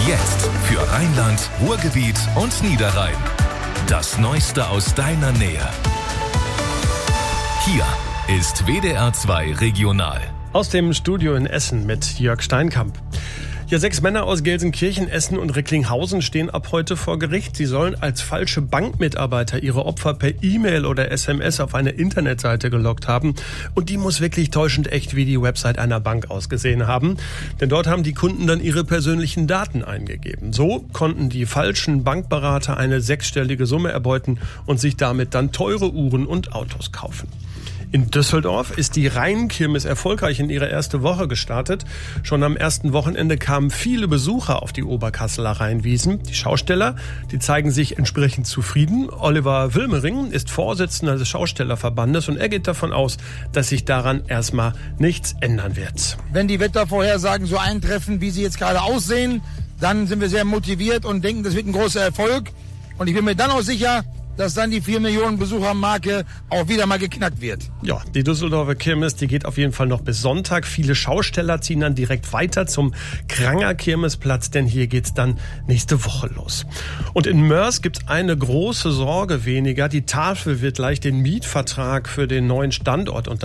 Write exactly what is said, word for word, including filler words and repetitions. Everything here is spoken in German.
Jetzt für Rheinland, Ruhrgebiet und Niederrhein. Das Neueste aus deiner Nähe. Hier ist W D R zwei Regional. Aus dem Studio in Essen mit Jörg Steinkamp. Ja, sechs Männer aus Gelsenkirchen, Essen und Recklinghausen stehen ab heute vor Gericht. Sie sollen als falsche Bankmitarbeiter ihre Opfer per E-Mail oder S M S auf eine Internetseite gelockt haben. Und die muss wirklich täuschend echt wie die Website einer Bank ausgesehen haben. Denn dort haben die Kunden dann ihre persönlichen Daten eingegeben. So konnten die falschen Bankberater eine sechsstellige Summe erbeuten und sich damit dann teure Uhren und Autos kaufen. In Düsseldorf ist die Rheinkirmes erfolgreich in ihre erste Woche gestartet. Schon am ersten Wochenende kamen viele Besucher auf die Oberkasseler Rheinwiesen. Die Schausteller, die zeigen sich entsprechend zufrieden. Oliver Wilmering ist Vorsitzender des Schaustellerverbandes und er geht davon aus, dass sich daran erstmal nichts ändern wird. Wenn die Wettervorhersagen so eintreffen, wie sie jetzt gerade aussehen, dann sind wir sehr motiviert und denken, das wird ein großer Erfolg. Und ich bin mir dann auch sicher, dass dann die vier Millionen Besuchermarke auch wieder mal geknackt wird. Ja, die Düsseldorfer Kirmes, die geht auf jeden Fall noch bis Sonntag. Viele Schausteller ziehen dann direkt weiter zum Kranger Kirmesplatz, denn hier geht's dann nächste Woche los. Und in Moers gibt's eine große Sorge weniger. Die Tafel wird gleich den Mietvertrag für den neuen Standort unter